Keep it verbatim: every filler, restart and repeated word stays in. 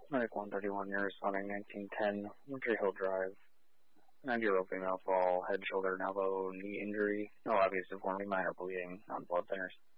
Medic one thirty-one, you're responding nineteen ten, Winter Hill Drive. ninety-year-old female fall, head, shoulder, and elbow, knee injury. No obvious deformity, minor bleeding, on blood thinners.